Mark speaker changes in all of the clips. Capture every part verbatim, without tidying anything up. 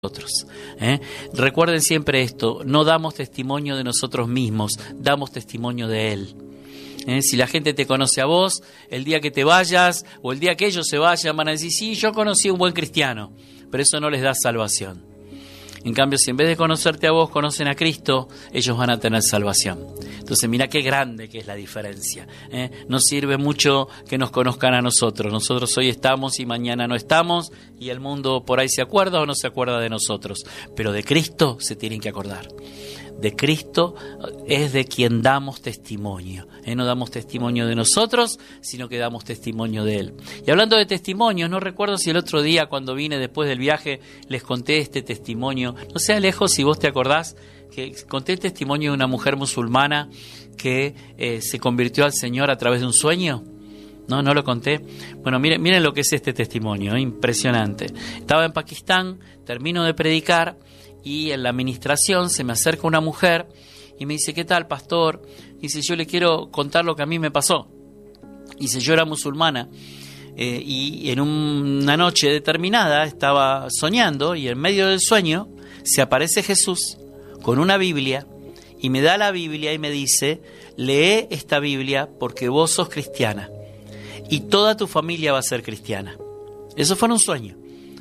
Speaker 1: nosotros. ¿eh? Recuerden siempre esto, no damos testimonio de nosotros mismos, damos testimonio de Él. ¿eh? Si la gente te conoce a vos, el día que te vayas o el día que ellos se vayan van a decir, sí, yo conocí a un buen cristiano, pero eso no les da salvación. En cambio, si en vez de conocerte a vos, conocen a Cristo, ellos van a tener salvación. Entonces, mira qué grande que es la diferencia. ¿eh? No sirve mucho que nos conozcan a nosotros. Nosotros hoy estamos y mañana no estamos, y el mundo por ahí se acuerda o no se acuerda de nosotros. Pero de Cristo se tienen que acordar. De Cristo es de quien damos testimonio. ¿eh? No damos testimonio de nosotros, sino que damos testimonio de Él. Y hablando de testimonios, no recuerdo si el otro día cuando vine después del viaje les conté este testimonio. No sea lejos si vos te acordás que conté el testimonio de una mujer musulmana que eh, se convirtió al Señor a través de un sueño. No, no lo conté. Bueno, miren, miren lo que es este testimonio, ¿eh? Impresionante. Estaba en Pakistán, termino de predicar y en la administración se me acerca una mujer y me dice, ¿qué tal, pastor? Dice, yo le quiero contar lo que a mí me pasó. Dice, yo era musulmana eh, y en una noche determinada estaba soñando y en medio del sueño se aparece Jesús con una Biblia y me da la Biblia y me dice, lee esta Biblia porque vos sos cristiana y toda tu familia va a ser cristiana. Eso fue en un sueño.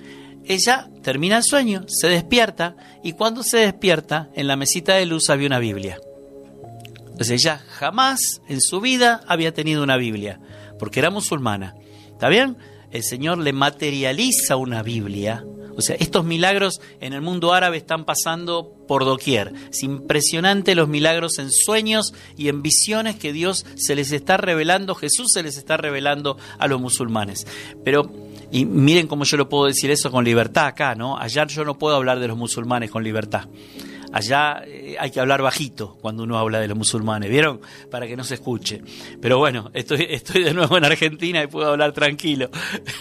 Speaker 1: Ella termina el sueño, se despierta y cuando se despierta en la mesita de luz había una Biblia. Entonces ella jamás en su vida había tenido una Biblia porque era musulmana. ¿Está bien? El Señor le materializa una Biblia. O sea, estos milagros en el mundo árabe están pasando por doquier. Es impresionante los milagros en sueños y en visiones que Dios se les está revelando, Jesús se les está revelando a los musulmanes. Pero, y miren cómo yo lo puedo decir eso con libertad acá, ¿no? Allá yo no puedo hablar de los musulmanes con libertad. Allá eh, hay que hablar bajito cuando uno habla de los musulmanes, ¿vieron? Para que no se escuche. Pero bueno, estoy, estoy de nuevo en Argentina y puedo hablar tranquilo.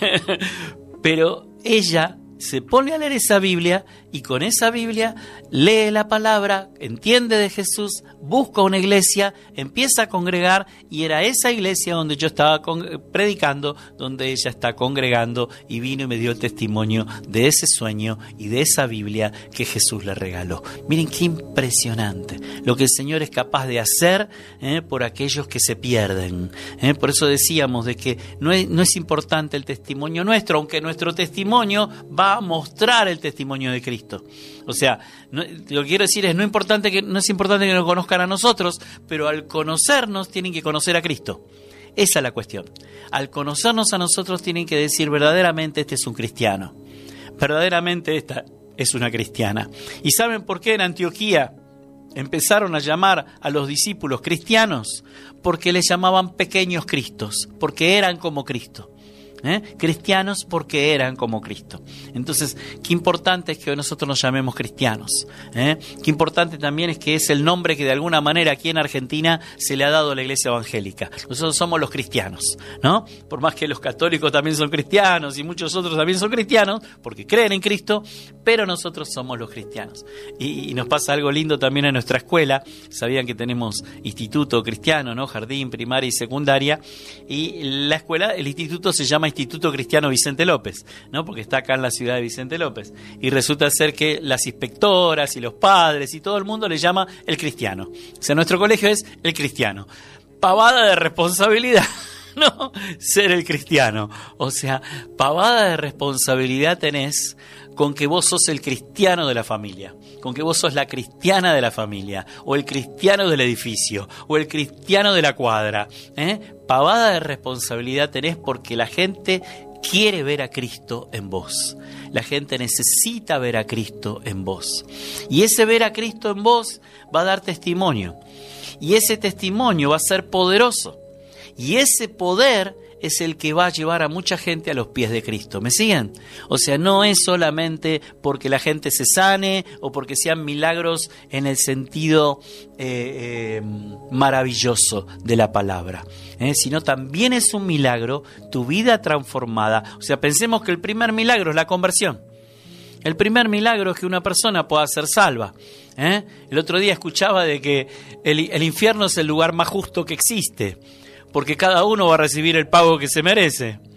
Speaker 1: Pero ella se pone a leer esa Biblia y con esa Biblia lee la palabra, entiende de Jesús, busca una iglesia, empieza a congregar y era esa iglesia donde yo estaba con, predicando, donde ella está congregando y vino y me dio el testimonio de ese sueño y de esa Biblia que Jesús le regaló. Miren qué impresionante lo que el Señor es capaz de hacer eh, por aquellos que se pierden. Eh. Por eso decíamos de que no es, no es importante el testimonio nuestro, aunque nuestro testimonio va a mostrar el testimonio de Cristo. O sea, no, lo que quiero decir es no, importante que, no es importante que nos conozcan a nosotros, pero al conocernos tienen que conocer a Cristo. Esa es la cuestión. Al conocernos a nosotros tienen que decir verdaderamente este es un cristiano. Verdaderamente esta es una cristiana. ¿Y saben por qué en Antioquía empezaron a llamar a los discípulos cristianos? Porque les llamaban pequeños Cristos, porque eran como Cristo. ¿Eh? Cristianos porque eran como Cristo. Entonces, qué importante es que nosotros nos llamemos cristianos. ¿eh? Qué importante también es que es el nombre que de alguna manera aquí en Argentina se le ha dado a la iglesia evangélica. Nosotros somos los cristianos, ¿no? Por más que los católicos también son cristianos y muchos otros también son cristianos porque creen en Cristo, pero nosotros somos los cristianos. Y, y nos pasa algo lindo también en nuestra escuela. Sabían que tenemos instituto cristiano, ¿no? Jardín, primaria y secundaria. Y la escuela, el instituto se llama Instituto Cristiano Vicente López, ¿no? Porque está acá en la ciudad de Vicente López. Y resulta ser que las inspectoras y los padres y todo el mundo le llama el cristiano. O sea, nuestro colegio es el cristiano. Pavada de responsabilidad, ¿no? Ser el cristiano. O sea, pavada de responsabilidad tenés con que vos sos el cristiano de la familia, con que vos sos la cristiana de la familia, o el cristiano del edificio, o el cristiano de la cuadra. ¿eh? Pavada de responsabilidad tenés porque la gente quiere ver a Cristo en vos. La gente necesita ver a Cristo en vos. Y ese ver a Cristo en vos va a dar testimonio. Y ese testimonio va a ser poderoso. Y ese poder es el que va a llevar a mucha gente a los pies de Cristo. ¿Me siguen? O sea, no es solamente porque la gente se sane o porque sean milagros en el sentido eh, eh, maravilloso de la palabra, ¿eh? sino también es un milagro tu vida transformada. O sea, pensemos que el primer milagro es la conversión. El primer milagro es que una persona pueda ser salva. ¿eh? El otro día escuchaba de que el, el infierno es el lugar más justo que existe, porque cada uno va a recibir el pago que se merece.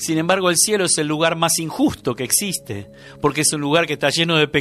Speaker 1: Sin embargo, el cielo es el lugar más injusto que existe, porque es un lugar que está lleno de